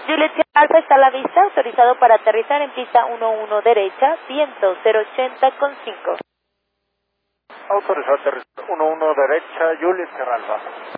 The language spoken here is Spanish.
Juliet Alfa está a la vista, autorizado para aterrizar en pista 11 derecha, viento 080,5. Autorizado aterrizar 11 derecha, Juliet Alfa.